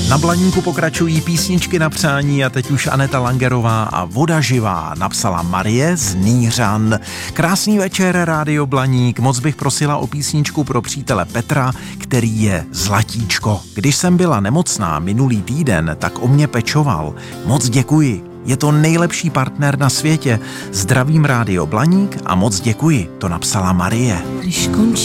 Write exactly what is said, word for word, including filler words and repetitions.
Na Blaníku pokračují písničky na přání a teď už Aneta Langerová a Voda živá napsala Marie z Nýřan. Krásný večer, Rádio Blaník. Moc bych prosila o písničku pro přítele Petra, který je zlatíčko. Když jsem byla nemocná minulý týden, tak o mě pečoval. Moc děkuji. Je to nejlepší partner na světě. Zdravím, Rádio Blaník a moc děkuji. To napsala Marie. Když končí